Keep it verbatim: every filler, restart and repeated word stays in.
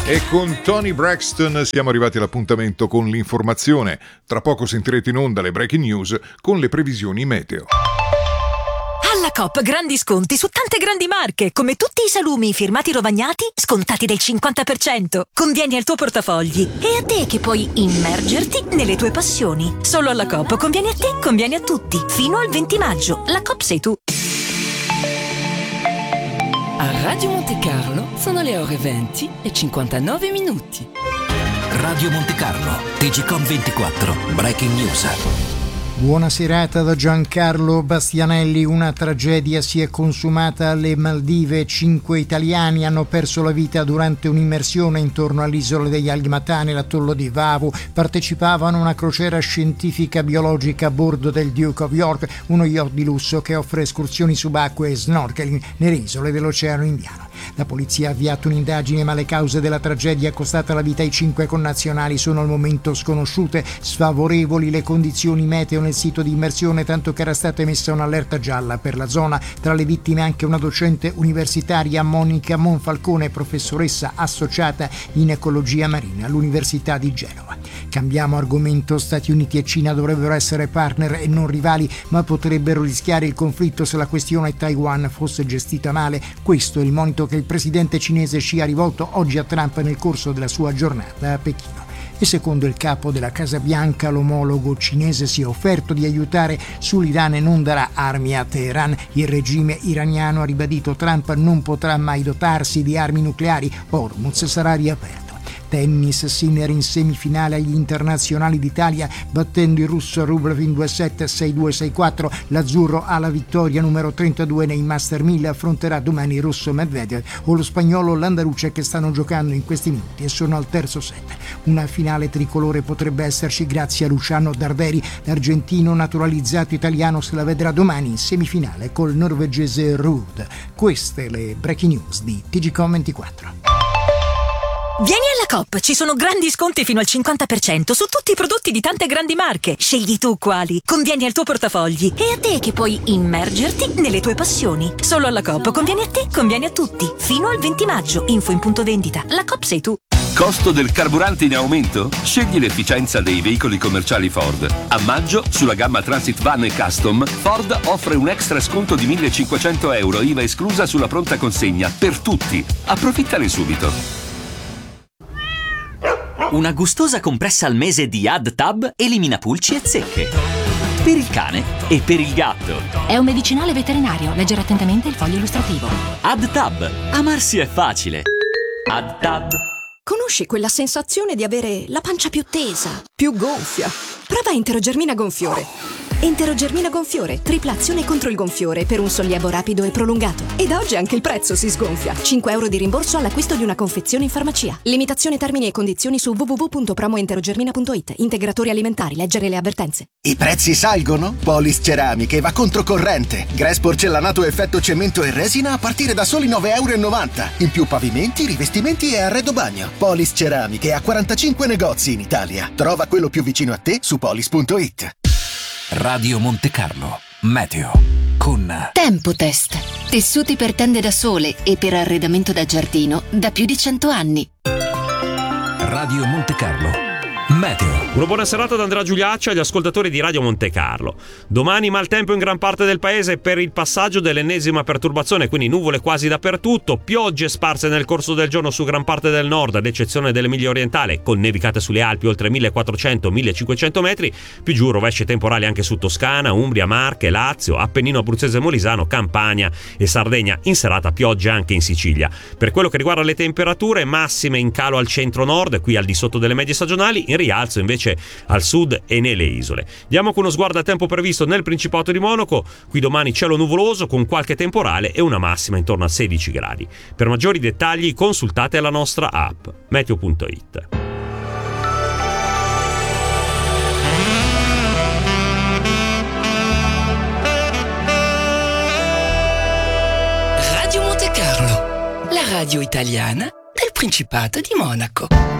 E con Tony Braxton siamo arrivati all'appuntamento con l'informazione. Tra poco sentirete in onda le breaking news con le previsioni meteo. Alla Coop grandi sconti su tante grandi marche, come tutti i salumi firmati Rovagnati, scontati del cinquanta per cento. Convieni al tuo portafogli e a te che puoi immergerti nelle tue passioni. Solo alla Coop conviene a te, conviene a tutti. Fino al venti maggio. La Coop sei tu. A Radio Monte Carlo sono le ore venti e cinquantanove minuti. Radio Monte Carlo, T G Com ventiquattro, Breaking News. Buona serata da Giancarlo Bastianelli. Una tragedia si è consumata alle Maldive. Cinque italiani hanno perso la vita durante un'immersione intorno all'isola degli Almatane, l'atollo di Vavu. Partecipavano a una crociera scientifica biologica a bordo del Duke of York, uno yacht di lusso che offre escursioni subacquee e snorkeling nelle isole dell'Oceano Indiano. La polizia ha avviato un'indagine, ma le cause della tragedia costata la vita ai cinque connazionali sono al momento sconosciute. Sfavorevoli le condizioni meteo nel sito di immersione, tanto che era stata emessa un'allerta gialla per la zona. Tra le vittime anche una docente universitaria, Monica Monfalcone, professoressa associata in ecologia marina all'Università di Genova. Cambiamo argomento. Stati Uniti e Cina dovrebbero essere partner e non rivali, ma potrebbero rischiare il conflitto se la questione Taiwan fosse gestita male. Questo è il monito che il presidente cinese Xi ha rivolto oggi a Trump nel corso della sua giornata a Pechino. E secondo il capo della Casa Bianca, l'omologo cinese si è offerto di aiutare sull'Iran e non darà armi a Teheran. Il regime iraniano, ha ribadito Trump, non potrà mai dotarsi di armi nucleari. Hormuz sarà riaperto. Tennis, Sinner in semifinale agli internazionali d'Italia, battendo il russo Rublev in due set, sei due sei quattro. L'azzurro ha la vittoria numero trentadue nei Master mille, affronterà domani il russo Medvedev o lo spagnolo Landaruce, che stanno giocando in questi minuti e sono al terzo set. Una finale tricolore potrebbe esserci grazie a Luciano Darderi. L'argentino naturalizzato italiano se la vedrà domani in semifinale col norvegese Ruud. Queste le breaking news di T G Com ventiquattro. Vieni alla Coop, ci sono grandi sconti fino al cinquanta per cento su tutti i prodotti di tante grandi marche. Scegli tu quali. Convieni al tuo portafogli e a te che puoi immergerti nelle tue passioni. Solo alla Coop conviene a te, conviene a tutti. Fino al venti maggio. Info in punto vendita. La Coop sei tu. Costo del carburante in aumento? Scegli l'efficienza dei veicoli commerciali Ford. A maggio, sulla gamma Transit Van e Custom, Ford offre un extra sconto di millecinquecento euro, I V A esclusa sulla pronta consegna, per tutti. Approfittane subito. Una gustosa compressa al mese di AdTab elimina pulci e zecche. Per il cane e per il gatto. È un medicinale veterinario. Leggere attentamente il foglio illustrativo. AdTab. Amarsi è facile. AdTab. Conosci quella sensazione di avere la pancia più tesa, più gonfia? Prova Enterogermina Gonfiore. Enterogermina Gonfiore, tripla azione contro il gonfiore per un sollievo rapido e prolungato. Ed oggi anche il prezzo si sgonfia. cinque euro di rimborso all'acquisto di una confezione in farmacia. Limitazione, termini e condizioni su w w w punto promoenterogermina punto i t. Integratori alimentari, leggere le avvertenze. I prezzi salgono? Polis Ceramiche va controcorrente. Grass porcellanato effetto cemento e resina a partire da soli nove euro e novanta. In più pavimenti, rivestimenti e arredo bagno. Polis Ceramiche ha quarantacinque negozi in Italia. Trova quello più vicino a te su polis punto i t. Radio Monte Carlo, meteo, con Tempo Test. Tessuti per tende da sole e per arredamento da giardino da più di cento anni. Radio Monte Carlo, meteo. Una buona serata da Andrea Giuliaccio agli ascoltatori di Radio Monte Carlo. Domani maltempo in gran parte del paese per il passaggio dell'ennesima perturbazione, quindi nuvole quasi dappertutto, piogge sparse nel corso del giorno su gran parte del nord, ad eccezione dell'Emilia Orientale, con nevicate sulle Alpi oltre millequattrocento millecinquecento metri, più giù rovesce temporali anche su Toscana, Umbria, Marche, Lazio, Appennino abruzzese e molisano, Campania e Sardegna. In serata piogge anche in Sicilia. Per quello che riguarda le temperature, massime in calo al centro-nord, qui al di sotto delle medie stagionali, in rialzo invece al sud e nelle isole. Diamo con uno sguardo al tempo previsto nel Principato di Monaco. Qui domani cielo nuvoloso con qualche temporale e una massima intorno a sedici gradi. Per maggiori dettagli consultate la nostra app meteo punto i t. Radio Monte Carlo, la radio italiana del Principato di Monaco.